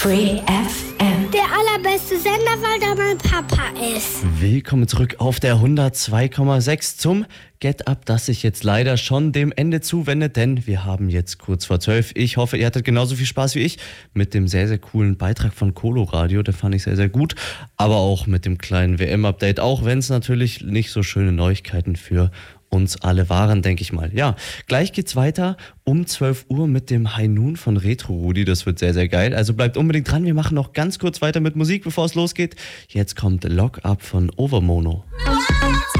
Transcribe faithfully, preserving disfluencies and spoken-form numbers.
Free F M. Der allerbeste Sender, weil da mein Papa ist. Willkommen zurück auf der hundertzwei Komma sechs zum Get Up, das sich jetzt leider schon dem Ende zuwendet, denn wir haben jetzt kurz vor zwölf. Ich hoffe, ihr hattet genauso viel Spaß wie ich mit dem sehr, sehr coolen Beitrag von Coloradio. Den fand ich sehr, sehr gut. Aber auch mit dem kleinen W M-Update, auch wenn es natürlich nicht so schöne Neuigkeiten für uns alle waren, denke ich mal. Ja, gleich geht's weiter um zwölf Uhr mit dem High Noon von Retro Rudi. Das wird sehr, sehr geil. Also bleibt unbedingt dran. Wir machen noch ganz kurz weiter mit Musik, bevor es losgeht. Jetzt kommt Lock Up von Overmono.